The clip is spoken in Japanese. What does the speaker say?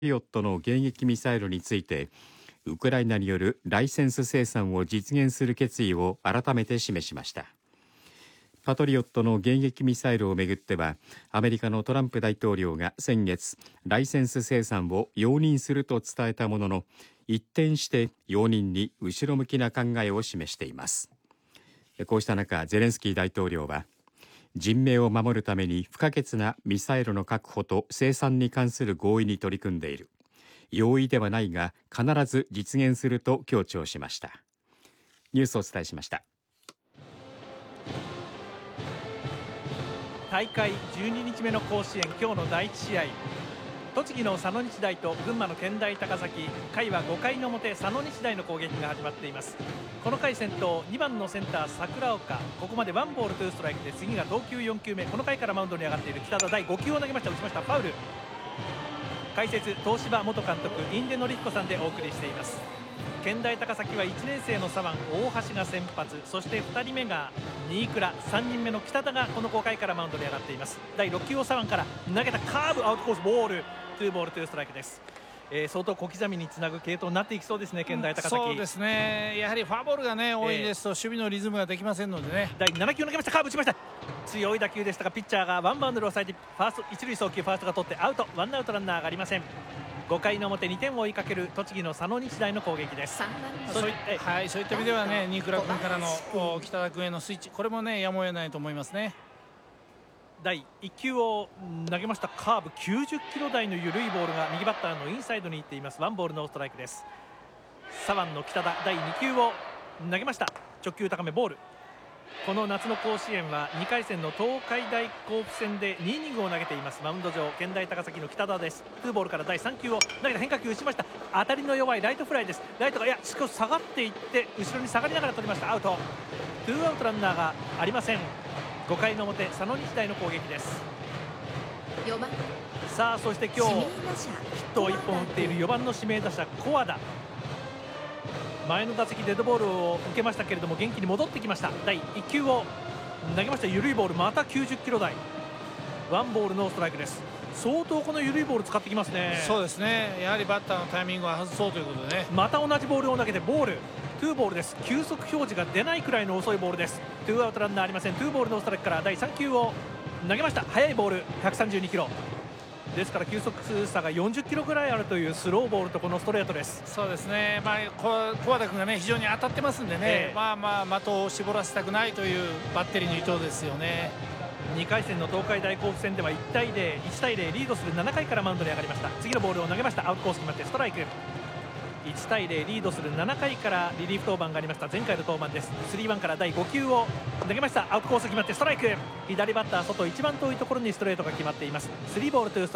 リオットの迎撃ミサイルについて、ウクライナによるライセンス生産を実現する決意を改めて示しました。パトリオットの迎撃ミサイルをめぐっては、アメリカのトランプ大統領が先月ライセンス生産を容認すると伝えたものの、一転して容認に後ろ向きな考えを示しています。こうした中、ゼレンスキー大統領は、人命を守るために不可欠なミサイルの確保と生産に関する合意に取り組んでいる。容易ではないが必ず実現すると強調しました。ニュースをお伝えしました。 大会12日目の甲子園、今日の第1試合、栃木の佐野日大と群馬の健大高崎、回は5回の表、佐野日大の攻撃が始まっています。この回先頭2番のセンター桜岡、ここまでワンボール2ストライクで、次が投球4球目、この回からマウンドに上がっている北田、第5球を投げました。打ちました、ファウル。解説東芝元監督印出典彦さんでお送りしています。健大高崎は1年生の左腕大橋が先発、そして2人目が新倉、3人目の北田がこの5回からマウンドに上がっています。第6球を左腕から投げたカーブ、アウトコースボール、ツーボールツーストライクです。相当小刻みにつなぐ系統になっていきそうですね、健大高崎。 そうですね、やはりフォアボールが、多いですと守備のリズムができませんのでね。 第7球を投げました、カーブ打ちました。強い打球でしたが、ピッチャーがワンバウンドで抑えてファースト一塁送球、ファーストが取ってアウト、ワンアウトランナーがありません。5回の表2点を追いかける栃木の佐野日大の攻撃です。 そういった意味では新倉君からの北田君へのスイッチ、これもやむを得ないと思いますね。 第1球を投げました、カーブ90キロ台の緩いボールが右バッターのインサイドに行っています。ワンボールノーストライクです。左腕の北田、第2球を投げました、直球高めボール。この夏の甲子園は2回戦の東海大甲府戦で2イニングを投げています。マウンド上健大高崎の北田です。ツーボールから第3球を投げた、変化球打ちました。当たりの弱いライトフライです。ライトが少し下がっていって後ろに下がりながら取りました、アウト。ツーアウトランナーがありません。5回の表佐野日大の攻撃です。さあ、そして今日ヒットを1本打っている4番の指名打者小和田、前の打席デッドボールを受けましたけれども元気に戻ってきました。第1球を投げました、緩いボール、また90キロ台、ワンボールノーストライクです。相当この緩いボール使ってきますね。 そうですね、やはりバッターのタイミングを外そうということでね。 また同じボールを投げてボール、ツーボールです。球速表示が出ないくらいの遅いボールです。ツーアウトランナーありません。ツーボールノーストライクから第3球を投げました、速いボール132キロですから、球速差が40キロぐらいあるというスローボールとこのストレートです。 そうですね、小和田君が非常に当たってますんでね、的を絞らせたくないというバッテリーの意図ですよね。 2回戦の東海大甲府戦では1対0リードする7回からマウンドに上がりました。次のボールを投げました、アウトコース決まってストライク。1対0リードする7回からリリーフ登板がありました。前回の登板です。3-1から第5球を投げました、アウトコース決まってストライク。左バッター外一番遠いところにストレートが決まっています。3ボールというストライク。